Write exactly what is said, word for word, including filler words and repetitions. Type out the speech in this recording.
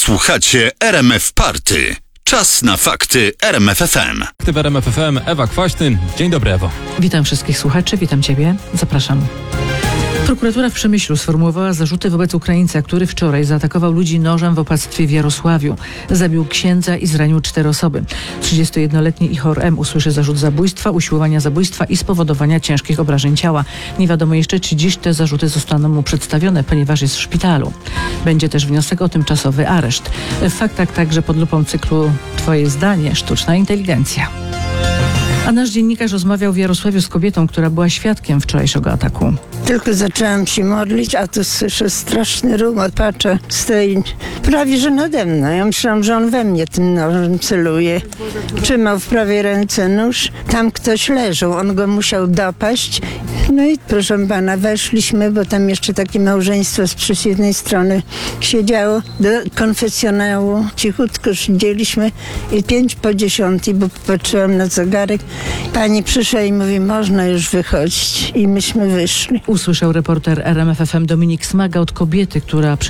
Słuchacie R M F Party. Czas na fakty R M F F M. Fakty w R M F F M. Ewa Kwaśny. Dzień dobry, Ewo. Witam wszystkich słuchaczy, witam Ciebie. Zapraszam. Prokuratura w Przemyślu sformułowała zarzuty wobec Ukraińca, który wczoraj zaatakował ludzi nożem w opactwie w Jarosławiu. Zabił księdza i zranił cztery osoby. trzydziestojednoletni Ihor M. usłyszy zarzut zabójstwa, usiłowania zabójstwa i spowodowania ciężkich obrażeń ciała. Nie wiadomo jeszcze, czy dziś te zarzuty zostaną mu przedstawione, ponieważ jest w szpitalu. Będzie też wniosek o tymczasowy areszt. W faktach także pod lupą cyklu Twoje zdanie, sztuczna inteligencja. A nasz dziennikarz rozmawiał w Jarosławiu z kobietą, która była świadkiem wczorajszego ataku. Tylko zaczęłam się modlić, a tu słyszę straszny rumor. Patrzę, stoi prawie że nade mną. Ja myślałam, że on we mnie tym nożem celuje. Trzymał w prawej ręce nóż. Tam ktoś leżał, on go musiał dopaść. No i proszę pana, weszliśmy, bo tam jeszcze takie małżeństwo z przeciwnej strony siedziało. Do konfesjonału cichutko siedzieliśmy i pięć po dziesiątej, bo popatrzyłam na zegarek. Pani przyszła i mówi, można już wychodzić. I myśmy wyszli. Usłyszał reporter R M F F M Dominik Smaga od kobiety, która